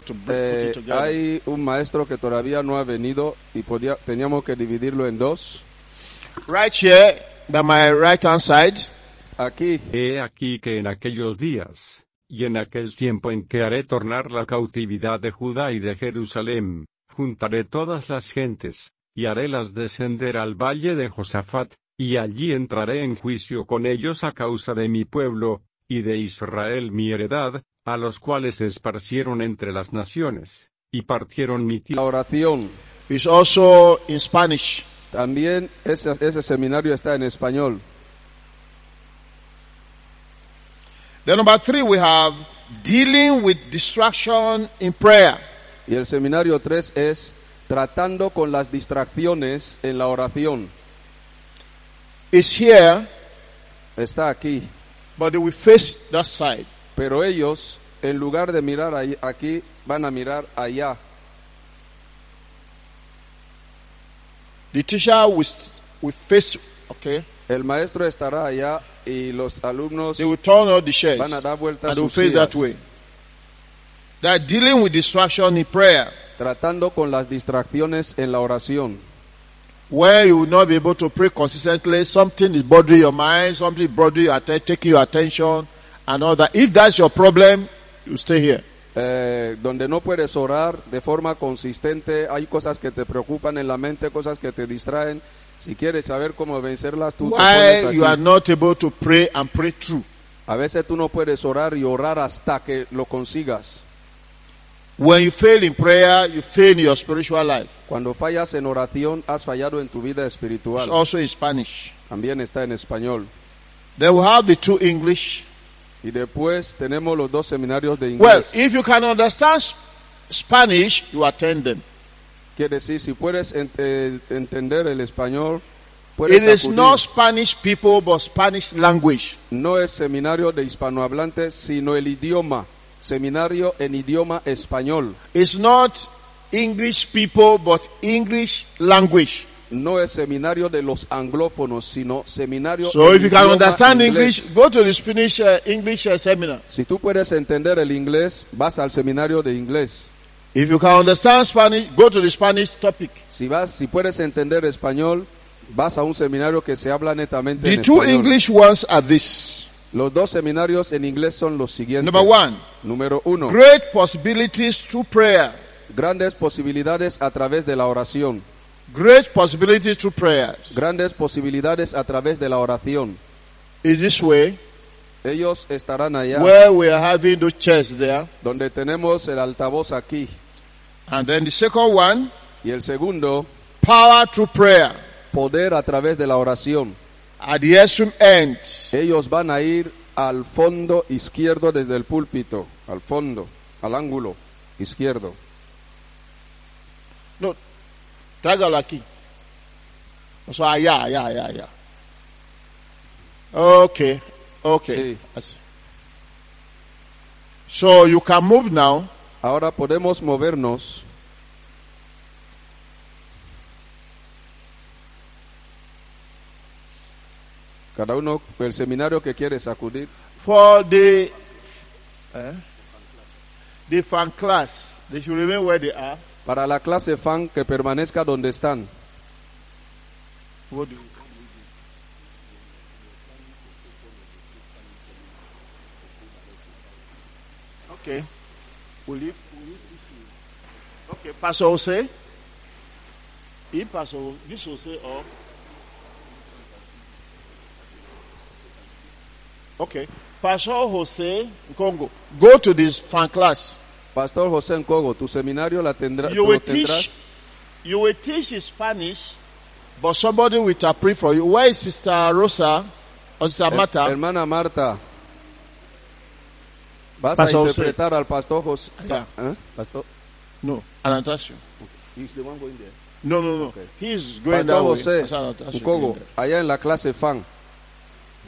to put it together. Hay un maestro que todavía no ha venido y teníamos que dividirlo en dos. Right here, by my right-hand side, Aquí, He aquí que en aquellos días, y en aquel tiempo en que haré tornar la cautividad de Judá y de Jerusalén, juntaré todas las gentes, y harélas descender al valle de Josafat, y allí entraré en juicio con ellos a causa de mi pueblo, y de Israel mi heredad, a los cuales se esparcieron entre las naciones, y partieron mi la tierra. oración. is also in Spanish. También ese seminario está en español. Then number 3, we have dealing with distraction in prayer. Y el seminario 3 es tratando con las distracciones en la oración. It's here, Está aquí. but they will face that side. Pero ellos, en lugar de mirar aquí, van a mirar allá. The teacher will face, okay? El maestro estará allá y los alumnos They will turn all the chairs van a dar vueltas and they will sus face sillas, that way. They are dealing with distraction in prayer, tratando con las distracciones en la oración. where you will not be able to pray consistently. Something is bothering your mind, something is bothering your taking your attention, and all that. If that's your problem, you stay here. Donde no puedes orar de forma consistente, hay cosas que te preocupan en la mente, cosas que te distraen. Si quieres saber cómo vencerlas, tú te pones Why aquí. you are not able to pray and pray through. A veces tú no puedes orar y orar hasta que lo consigas. When you fail in prayer, you fail in your spiritual life. Cuando fallas en oración, has fallado en tu vida It's espiritual. also in Spanish. También está en español. Then we have the 2 English. Y después tenemos los 2 seminarios de Well, inglés. if you can understand Spanish, you attend them. Quiere decir, si puedes entender el español, It puedes is acudir. not Spanish people, but Spanish language. No es seminario de hispanohablantes, sino el idioma. Seminario en idioma español. It's not English people, but English language. No es seminario de los anglófonos, sino seminario So en if you can idioma understand inglés. English, go to the Spanish English seminar. Si tú puedes entender el inglés, vas al seminario de inglés. If you can understand Spanish, go to the Spanish topic. Si puedes entender español, vas a un seminario que se habla netamente The en 2 español. English ones are this. Los 2 seminarios en inglés son los siguientes. Number 1, Número 1. great possibilities through prayer. Grandes posibilidades a través de la oración. Great possibilities through prayer. Grandes posibilidades a través de la oración. In this way, Ellos estarán allá, where we are having those chairs there. donde tenemos el altavoz aquí. And then the second one, Y el segundo, power through prayer. poder a través de la oración. At the extreme end, Ellos van a ir al fondo izquierdo desde el púlpito, al fondo, al ángulo izquierdo. no, tráigalo aquí. So, allá. Okay. Sí. So you can move now. Ahora podemos movernos. Cada uno, el seminario que quiere acudir. For the fan class, they should remain where they are. Para la clase fan, que permanezca donde están. What do you- Okay. Will you? Okay, Pastor Jose. If Pastor this Jose or okay, Pastor Jose Congo, go to this fan class. Pastor José Nkogo, tu seminario la tendrá, You tú will lo tendrás. teach Spanish, but somebody will interpret for you. Where is Sister Rosa or Sister Marta? Hermana Marta, vas Pastor a José. interpretar al Pastor José. Yeah. Pastor, No, Anastasia. he's the one going there. No. Okay. He is going Pastor that way. José That's Anastasia Nkogo, going there. allá en la clase fan.